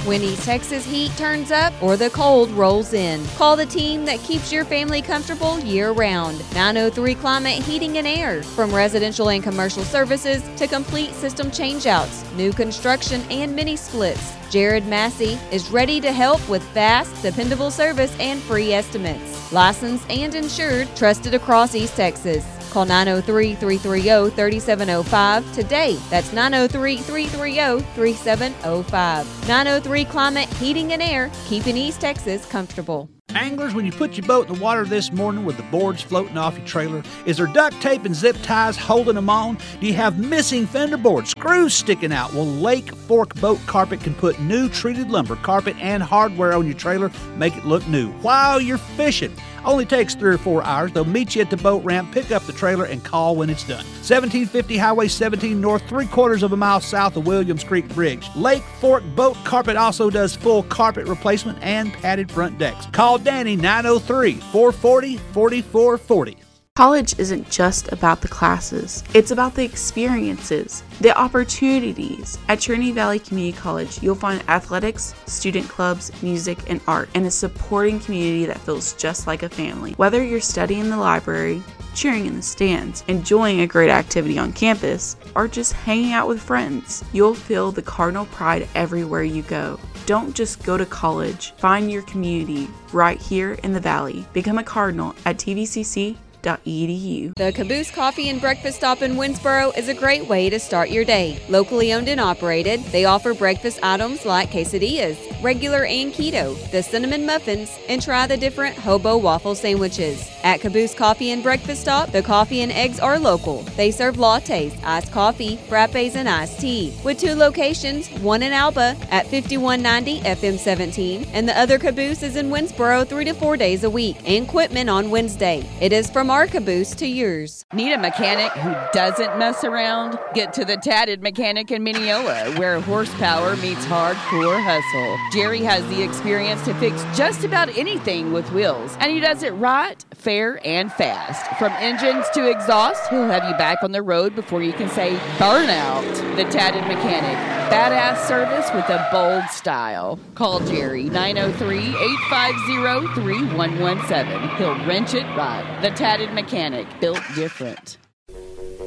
when East Texas heat turns up or the cold rolls in. Call the team that keeps your family comfortable year-round. 903 Climate Heating and Air. From residential and commercial services to complete system changeouts, new construction, and mini splits, Jared Massey is ready to help with fast, dependable service and free estimates. Licensed and insured, trusted across East Texas. Call 903-330-3705 today. That's 903-330-3705. 903 Climate Heating and Air, keeping East Texas comfortable. Anglers, when you put your boat in the water this morning with the boards floating off your trailer, is there duct tape and zip ties holding them on? Do you have missing fender boards, screws sticking out? Well, Lake Fork Boat Carpet can put new treated lumber, carpet, and hardware on your trailer, make it look new while you're fishing. Only takes 3 or 4 hours. They'll meet you at the boat ramp, pick up the trailer, and call when it's done. 1750 Highway 17 North, 3/4 of a mile south of Williams Creek Bridge. Lake Fork Boat Carpet also does full carpet replacement and padded front decks. Call Danny 903-440-4440. College isn't just about the classes. It's about the experiences, the opportunities. At Trinity Valley Community College, you'll find athletics, student clubs, music, and art, and a supporting community that feels just like a family. Whether you're studying in the library, cheering in the stands, enjoying a great activity on campus, or just hanging out with friends, you'll feel the Cardinal pride everywhere you go. Don't just go to college. Find your community right here in the Valley. Become a Cardinal at tvcc.edu. The Caboose Coffee and Breakfast Stop in Winsboro is a great way to start your day. Locally owned and operated, they offer breakfast items like quesadillas, regular and keto, the cinnamon muffins, and try the different hobo waffle sandwiches. At Caboose Coffee and Breakfast Stop, the coffee and eggs are local. They serve lattes, iced coffee, frappes, and iced tea. With 2 locations, one in Alba at 5190 FM 17, and the other Caboose is in Winsboro 3 to 4 days a week, and Quitman on Wednesday. It is from our Caboose to yours. Need a mechanic who doesn't mess around? Get to the Tatted Mechanic in Mineola, where horsepower meets hardcore hustle. Jerry has the experience to fix just about anything with wheels, and he does it right, fair, and fast. From engines to exhaust, he'll have you back on the road before you can say burnout. The Tatted Mechanic. Badass service with a bold style. Call Jerry, 903-850-3117. He'll wrench it right. The Tatted Mechanic, built different.